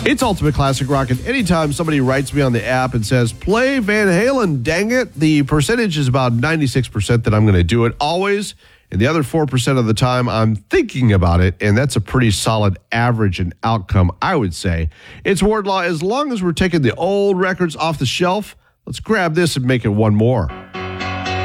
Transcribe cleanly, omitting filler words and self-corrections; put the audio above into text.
It's Ultimate Classic Rock, and anytime somebody writes me on the app and says, play Van Halen, dang it, the percentage is about 96% that I'm going to do it always, and the other 4% of the time I'm thinking about it, and that's a pretty solid average and outcome, I would say. It's Wardlaw. As long as we're taking the old records off the shelf, let's grab this and make it one more.